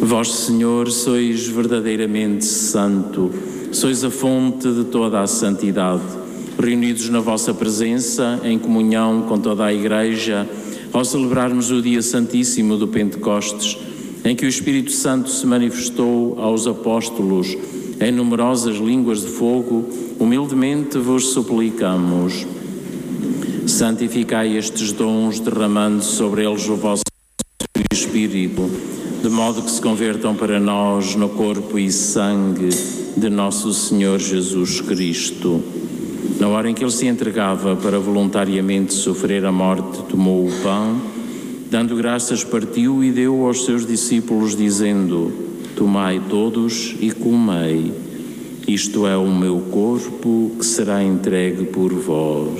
Vós, Senhor, sois verdadeiramente santo, sois a fonte de toda a santidade. Reunidos na vossa presença, em comunhão com toda a Igreja, ao celebrarmos o dia santíssimo do Pentecostes, em que o Espírito Santo se manifestou aos apóstolos em numerosas línguas de fogo, humildemente vos suplicamos. Santificai estes dons, derramando sobre eles o vosso Espírito, de modo que se convertam para nós no corpo e sangue de nosso Senhor Jesus Cristo. Na hora em que ele se entregava para voluntariamente sofrer a morte, tomou o pão, dando graças, partiu e deu aos seus discípulos, dizendo: Tomai todos e comei. Isto é o meu corpo que será entregue por vós.